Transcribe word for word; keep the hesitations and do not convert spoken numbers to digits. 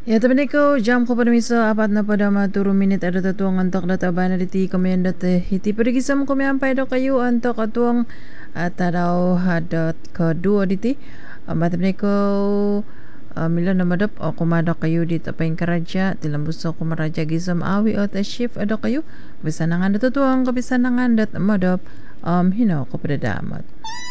Ya teman ko jam ko permiso apat na pada maturo minit ada tatuang antok data bana diti komen data hiti perigisam kumiampai do kayu antok atuang ataraw hadot kedua diti amat teman ko mila namadap o kumada kayo dito pa yung karaja tilambuso kumaraja gisam awi o ta shift ado kayo bisanangan datutuang kabisanangan dat madap um hino ko pada damat.